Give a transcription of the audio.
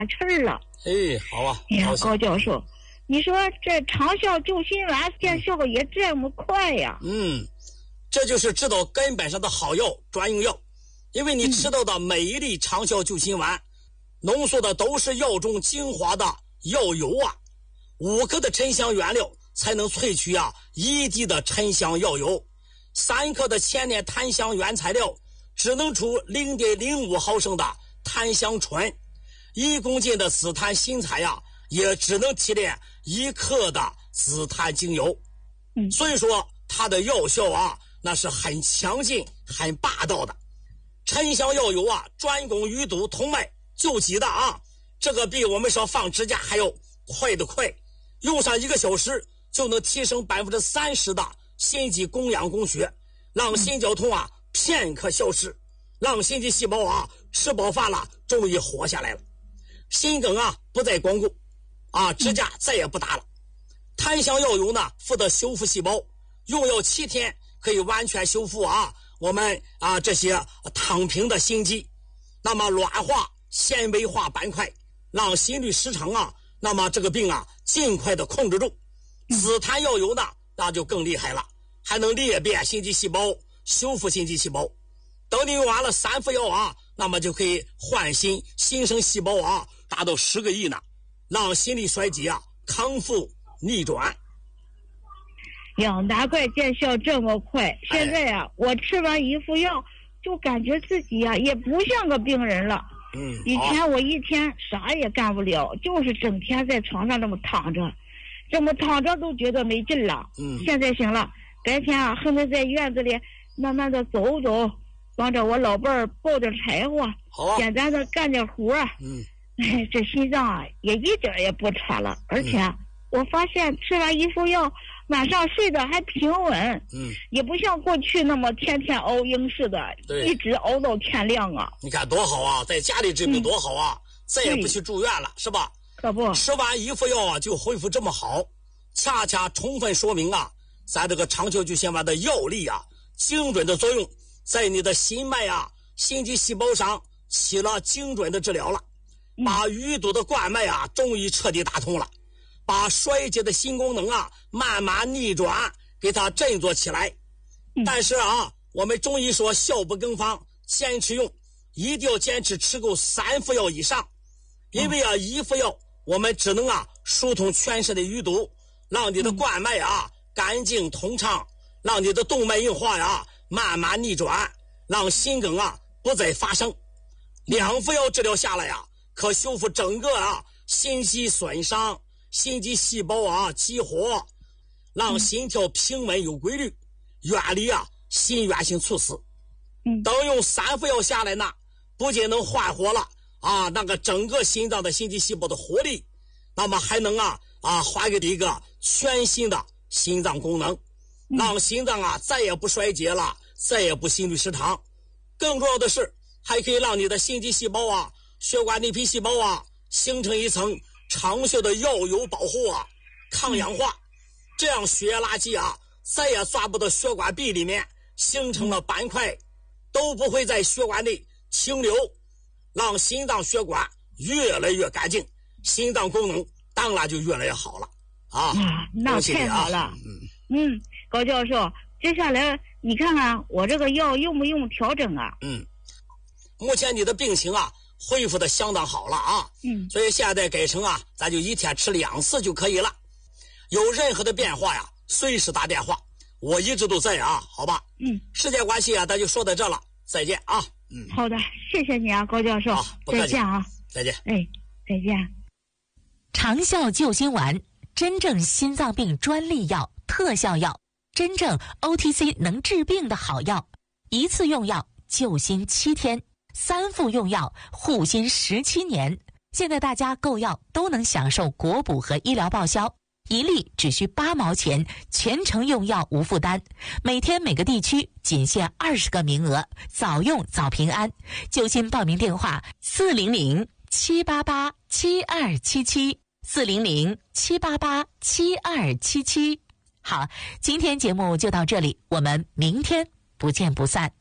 气儿了。 好啊。 哎呀，高教授，你说这长效救心丸见效也这么快呀？ 这就是治到根本上的好药，专用药。因为你吃到的每一粒长效救心丸，浓缩的都是药中精华的药油啊，5克的沉香原料才能萃取1滴的沉香药油，3克的千年檀香原材料只能出 0.05 毫升的檀香醇，1公斤的紫檀新材也只能提炼1克的紫檀精油。所以说它的药效那是很强劲很霸道的。沉香药油专攻淤堵通脉救急的这个比我们说放指甲还要快的快，用上1个小时就能提升30%的心肌供氧供血，让心绞痛片刻消失，让心肌细胞吃饱饭了终于活下来了，心梗不再光顾指甲再也不打了。檀香药油呢负责修复细胞，用药7天可以完全修复我们这些躺平的心肌，那么软化纤维化斑块，让心律失常那么这个病尽快的控制住。紫檀药油呢那就更厉害了，还能裂变心肌细胞，修复心肌细胞。等你用完了3副药那么就可以唤醒新生细胞达到10个亿呢，让心力衰竭康复逆转。 呀，难怪见效这么快。现在我吃完1副药就感觉自己也不像个病人了。以前我一天啥也干不了，就是整天在床上这么躺着都觉得没劲了。现在行了，白天恨得在院子里慢慢的走走，帮着我老伴儿抱点柴火，简单的干点活。这心脏也一点也不喘了，而且我发现吃完1副药晚上睡得还平稳，也不像过去那么天天熬鹰似的，一直熬到天亮你看多好在家里治病多好再也不去住院了，是吧？ 可不， 吃完1副药就恢复这么好，恰恰充分说明咱这个长效救心丸的药力精准的作用在你的心脉心肌细胞上起了精准的治疗了，把淤堵的冠脉终于彻底打通了，把衰竭的心功能慢慢逆转，给它振作起来。但是我们中医说效不更方，坚持用，一定要坚持吃够3副药以上。因为1副药我们只能疏通全身的淤堵，让你的冠脉干净通畅，让你的动脉硬化慢慢逆转，让心梗不再发生。2副药治疗下来可修复整个心肌损伤，心肌细胞激活，让心跳平稳有规律，远离心源性猝死。等用3副药下来呢，不仅能焕活了那个整个心脏的心肌细胞的活力，那么还能还给你一个全新的心脏功能，让心脏再也不衰竭了，再也不心律失常。更重要的是还可以让你的心肌细胞血管内皮细胞形成一层长效的药油保护抗氧化，这样血液垃圾再也抓不到血管壁里面，形成了斑块都不会在血管内停留，让心脏血管越来越干净，心脏功能当然就越来越好了那太好了。高教授，接下来你看看我这个药用不用调整目前你的病情恢复的相当好了所以现在改成咱就1天吃2次就可以了。有任何的变化随时打电话，我一直都在好吧？时间关系咱就说到这了，再见好的，谢谢你高教授。 不客气再见再见。 再见。 长效救心丸，真正心脏病专利药，特效药，真正 OTC 能治病的好药。1次用药救心7天，3副用药护心17年。现在大家购药都能享受国补和医疗报销，1粒只需8毛钱，全程用药无负担。每天每个地区仅限20个名额，早用早平安。救心报名电话400-788-7277，400-788-7277。好，今天节目就到这里，我们明天不见不散。